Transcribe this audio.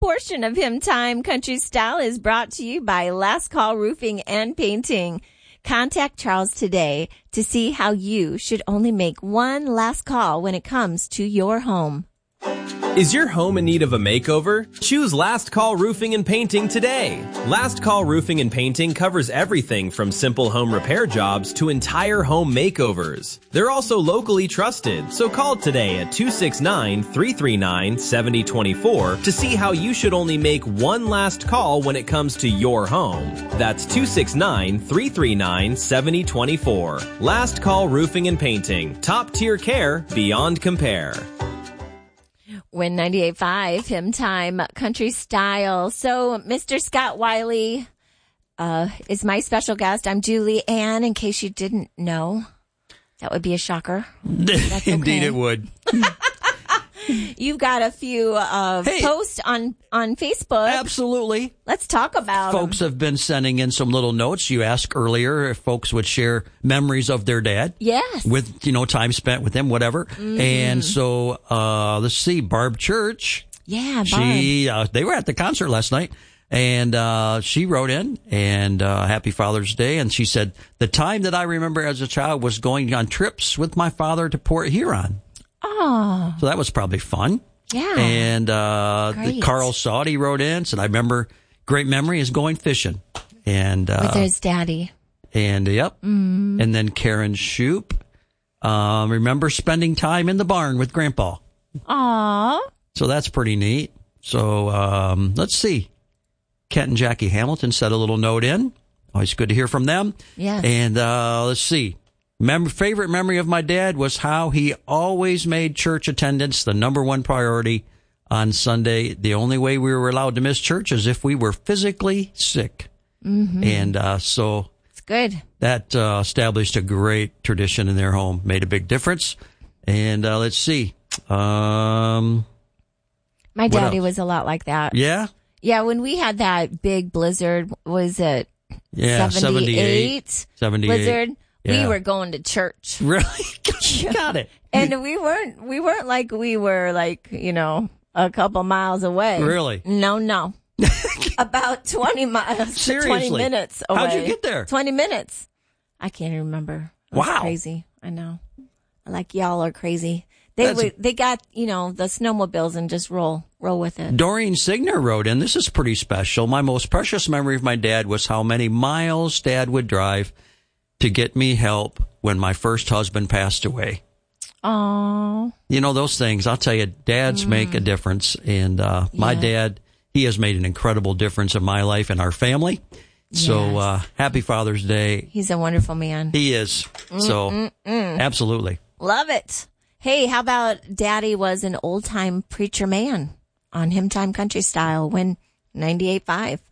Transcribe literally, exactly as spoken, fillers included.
portion of Hymn Time Country Style is brought to you by Last Call Roofing and Painting. Contact Charles today to see how you should only make one last call when it comes to your home. Is your home in need of a makeover? Choose Last Call Roofing and Painting today. Last Call Roofing and Painting covers everything from simple home repair jobs to entire home makeovers. They're also locally trusted, so call today at two six nine, three three nine, seven zero two four to see how you should only make one last call when it comes to your home. That's two six nine, three three nine, seven zero two four. Last Call Roofing and Painting. Top tier care beyond compare. Win ninety-eight point five, Hymn Time Country Style. So, Mister Scott Wiley uh, is my special guest. I'm Julie Ann, in case you didn't know. That would be a shocker. That's okay. Indeed it would. You've got a few uh, hey, posts on, on Facebook. Absolutely. Let's talk about Folks them. have been sending in some little notes. You asked earlier if folks would share memories of their dad. Yes. With, you know, time spent with him, whatever. Mm. And so, uh, let's see, Barb Church. Yeah, Barb. She, uh, they were at the concert last night. And uh she wrote in, and uh happy Father's Day. And she said, the time that I remember as a child was going on trips with my father to Port Huron. Oh. So that was probably fun. Yeah. And uh the Carl Saudy wrote in, said, I remember great memory is going fishing. And uh with his daddy. And yep. Mm. And then Karen Shoup, um, remember spending time in the barn with Grandpa. Aw. So that's pretty neat. So um let's see. Kent and Jackie Hamilton sent a little note in. Always good to hear from them. Yeah. And uh let's see. Mem- favorite memory of my dad was how he always made church attendance the number one priority on Sunday. The only way we were allowed to miss church is if we were physically sick. Mm-hmm. And uh so it's good. That uh, established a great tradition in their home, made a big difference. And uh let's see. Um My daddy was a lot like that. Yeah? Yeah, when we had that big blizzard, was it Yeah, seventy-eight? seventy-eight. Blizzard. Yeah. We were going to church. Really? You got it. And we weren't, we weren't like we were like, you know, a couple miles away. Really? No, no. About twenty miles. Seriously? twenty minutes away. How'd you get there? twenty minutes. I can't even remember. It was Wow. crazy. I know. Like y'all are crazy. They would, they got, you know, the snowmobiles and just roll, roll with it. Doreen Signer wrote in, this is pretty special. My most precious memory of my dad was how many miles Dad would drive to get me help when my first husband passed away. Oh. You know, those things, I'll tell you, dads mm. make a difference. And uh yeah. my dad, he has made an incredible difference in my life and our family. Yes. So uh happy Father's Day. He's a wonderful man. He is. Mm, so mm, mm. Absolutely. Love it. Hey, how about Daddy was an old-time preacher man on Hymn Time Country Style, win ninety-eight point five.